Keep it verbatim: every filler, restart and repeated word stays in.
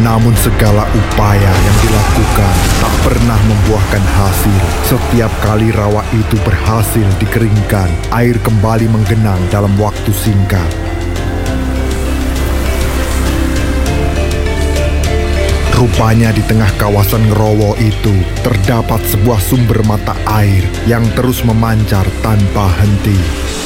Namun segala upaya yang dilakukan tak pernah membuahkan hasil. Setiap kali rawa itu berhasil dikeringkan, air kembali menggenang dalam waktu singkat. Rupanya di tengah kawasan Ngerowo itu terdapat sebuah sumber mata air yang terus memancar tanpa henti.